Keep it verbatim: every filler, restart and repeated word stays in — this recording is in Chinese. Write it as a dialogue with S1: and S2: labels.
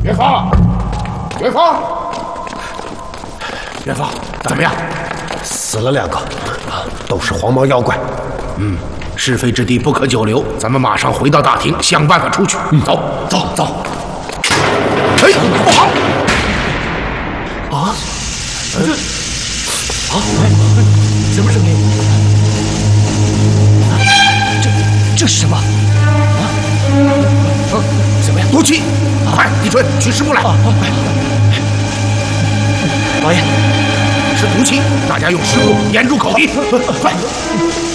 S1: 元芳，元芳，元芳，怎么样？
S2: 死了两个，都是黄毛妖怪。
S1: 嗯，是非之地不可久留，咱们马上回到大厅，想办法出去。嗯，走，走，走。哎，不好！
S3: 啊，这啊，什么声音？这这是什么？啊？啊，什么呀？
S1: 毒气！快，李纯，取师部来。
S3: 老爷，
S1: 是毒气，大家用师部掩住口鼻，快！